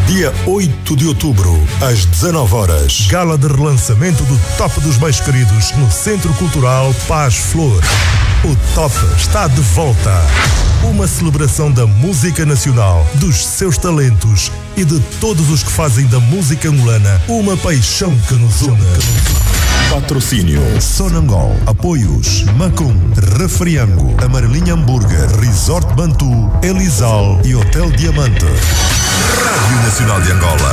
Dia 8 de outubro, às 19 horas. Gala de relançamento do Top dos Mais Queridos no Centro Cultural Paz Flor. O Top está de volta. Uma celebração da música nacional, dos seus talentos e de todos os que fazem da música angolana uma paixão que nos une. Patrocínio Sonangol, apoios Macum, Refriango, Amarelinha Hambúrguer, Resort Bantu, Elizal e Hotel Diamante. Rádio Nacional de Angola.